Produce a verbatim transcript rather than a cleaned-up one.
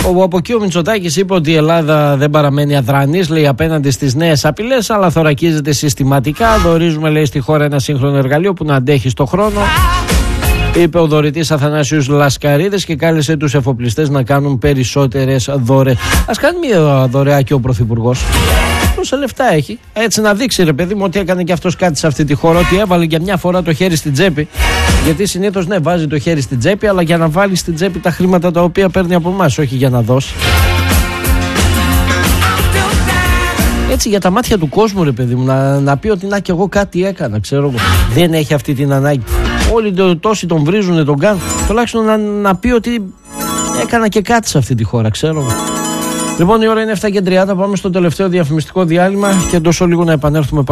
Από εκεί ο Μητσοτάκης είπε ότι η Ελλάδα δεν παραμένει αδρανής, λέει, απέναντι στις νέες απειλές, αλλά θωρακίζεται συστηματικά. Δωρίζουμε, λέει, στη χώρα ένα σύγχρονο εργαλείο που να αντέχει στο χρόνο, είπε ο δωρητής Αθανάσιος Λασκαρίδης, και κάλεσε τους εφοπλιστές να κάνουν περισσότερες δωρεές. Ας κάνει μια δωρεά και ο Πρωθυπουργός. Τόσα λεφτά έχει. Έτσι να δείξει, ρε παιδί μου, ότι έκανε και αυτός κάτι σε αυτή τη χώρα, ότι έβαλε για μια φορά το χέρι στην τσέπη. Γιατί συνήθως, ναι, βάζει το χέρι στην τσέπη, αλλά για να βάλει στην τσέπη τα χρήματα τα οποία παίρνει από εμάς, όχι για να δώσει. Έτσι για τα μάτια του κόσμου, ρε παιδί μου, να, να πει ότι να κι εγώ κάτι έκανα, ξέρω εγώ. Δεν έχει αυτή την ανάγκη. Όλοι το, τόσοι τον βρίζουν, τον κάνουν. Τουλάχιστον να, να πει ότι έκανα και κάτι σε αυτή τη χώρα, ξέρω εγώ. Λοιπόν, η ώρα είναι εφτά και τριάντα. Πάμε στο τελευταίο διαφημιστικό διάλειμμα και εντός λίγο να επανέλθουμε.